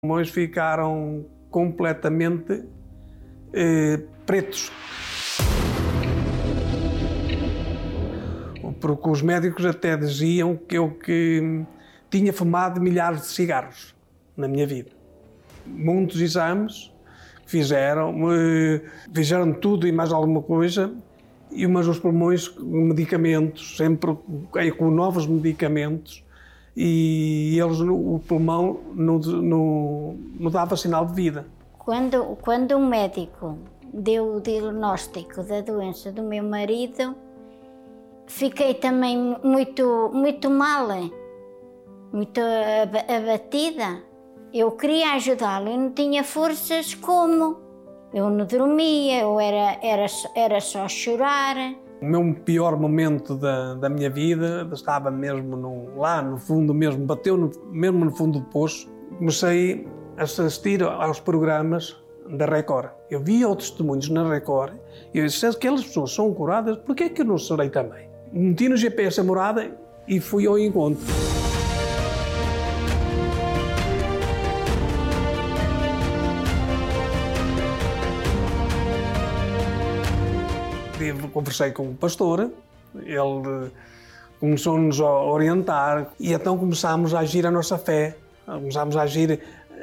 pulmões ficaram completamente pretos. Porque os médicos até diziam que eu tinha fumado milhares de cigarros na minha vida. Muitos exames fizeram tudo e mais alguma coisa, mas os pulmões, medicamentos, sempre com novos medicamentos, e o pulmão não dava sinal de vida. Quando o médico deu o diagnóstico da doença do meu marido, fiquei também muito mal, muito abatida. Eu queria ajudá-lo e não tinha forças como. Eu não dormia, era só chorar. O meu pior momento da minha vida estava mesmo lá no fundo, bateu mesmo no fundo do poço. Comecei a assistir aos programas da Record. Eu via os testemunhos na Record e eu disse, se aquelas pessoas são curadas, por que é que eu não serei também? Meti no GPS a morada e fui ao encontro. Conversei com o pastor, ele começou-nos a orientar e então começámos a agir a nossa fé, começámos a agir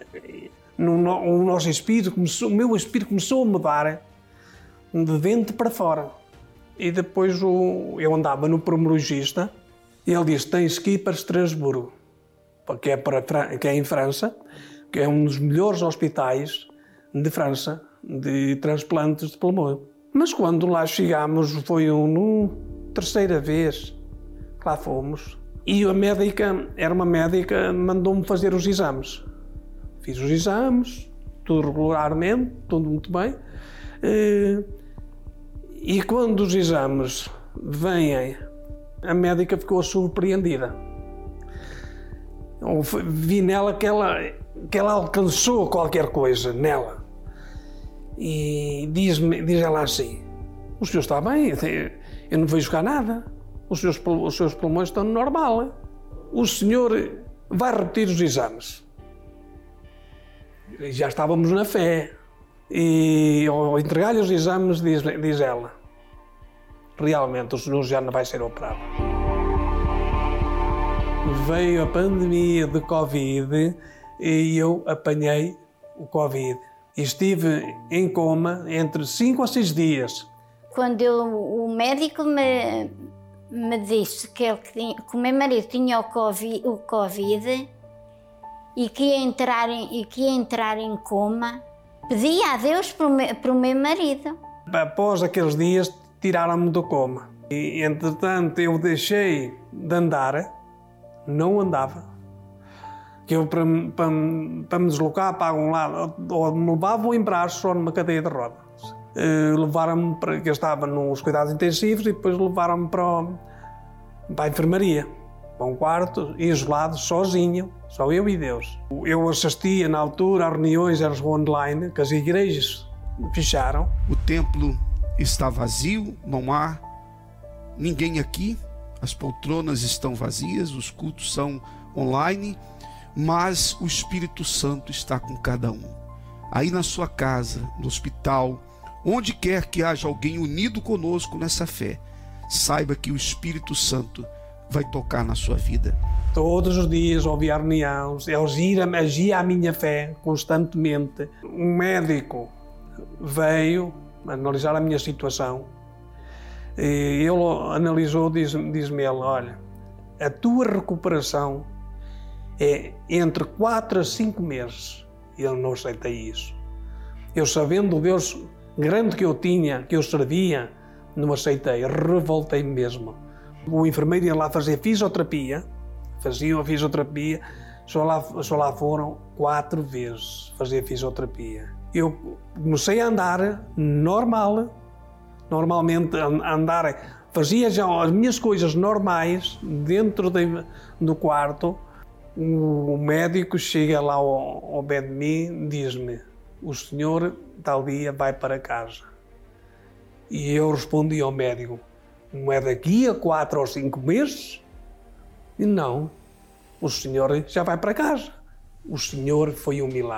o nosso espírito, o meu espírito começou a mudar de dentro para fora. E depois eu andava no pneumologista e ele disse, tens que ir para Estrasburgo, que é em França, que é um dos melhores hospitais de França de transplantes de pulmão. Mas quando lá chegámos, foi terceira vez que lá fomos, e a médica, era uma médica, mandou-me fazer os exames. Fiz os exames, tudo regularmente, tudo muito bem. E quando os exames vêm, a médica ficou surpreendida. Eu vi nela que ela alcançou qualquer coisa nela. E diz ela assim, o senhor está bem, eu não vejo cá nada, os seus pulmões estão normal, o senhor vai repetir os exames. E já estávamos na fé, e ao entregar-lhe os exames diz ela, realmente o senhor já não vai ser operado. Veio a pandemia de Covid e eu apanhei o Covid. Estive em coma entre 5 a 6 dias. Quando o médico me disse que o meu marido tinha o Covid e que ia entrar em coma, pedi a Deus para o meu marido. Após aqueles dias, tiraram-me do coma. E, entretanto, eu deixei de andar, não andava. Que eu, para me deslocar para algum lado, ou me levavam em braços ou numa cadeia de rodas. Levaram-me para que eu estava nos cuidados intensivos e depois levaram-me para a enfermaria, para um quarto, isolado, sozinho, só eu e Deus. Eu assistia na altura a reuniões, eram online, que as igrejas fecharam. O templo está vazio, não há ninguém aqui, as poltronas estão vazias, os cultos são online, mas o Espírito Santo está com cada um. Aí na sua casa, no hospital, onde quer que haja alguém unido conosco nessa fé, saiba que o Espírito Santo vai tocar na sua vida. Todos os dias ouvi a reunião, agia a minha fé constantemente. Um médico veio analisar a minha situação. E ele analisou, diz-me ele, olha, a tua recuperação é entre 4 a 5 meses. Eu não aceitei isso. Eu, sabendo o Deus grande que eu tinha, que eu servia, não aceitei, revoltei-me mesmo. O enfermeiro ia lá fazer fisioterapia, fazia a fisioterapia, só lá foram 4 vezes fazer fisioterapia. Eu comecei a andar normalmente andar, fazia já as minhas coisas normais dentro do quarto. O médico chega lá ao pé de mim, diz-me, o senhor tal dia vai para casa. E eu respondi ao médico, não é daqui a 4 ou 5 meses? E não, o senhor já vai para casa. o Senhor foi um milagre.